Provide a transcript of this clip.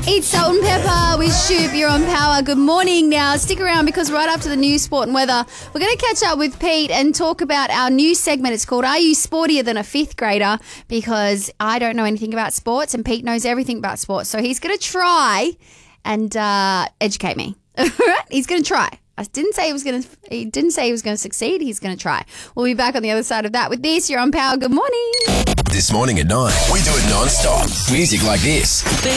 It's Salt and Pepper with Shoop. You're on Power. Good morning. Now, stick around because right after the news, sport and weather, we're going to catch up with Pete and talk about our new segment. It's called Are You Sportier Than a Fifth Grader? Because I don't know anything about sports and Pete knows everything about sports. So he's going to try and educate me. He's going to try. He didn't say he was going to succeed. He's going to try. We'll be back on the other side of that with this. You're on Power. Good morning. This morning at 9, we do it non-stop. Music like this.